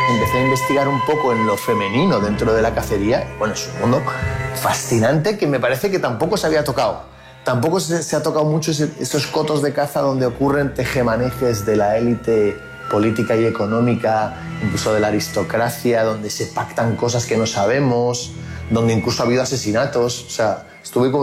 Empecé a investigar un poco en lo femenino dentro de la cacería. Bueno, es un mundo fascinante que me parece que tampoco se había tocado. Tampoco se ha tocado mucho esos cotos de caza donde ocurren tejemanejes de la élite política y económica, incluso de la aristocracia, donde se pactan cosas que no sabemos, donde incluso ha habido asesinatos. O sea, estuve